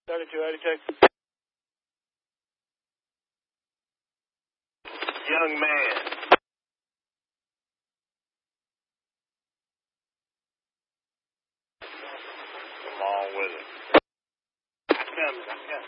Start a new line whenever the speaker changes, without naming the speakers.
3282.
Young man. Come on with it. I come.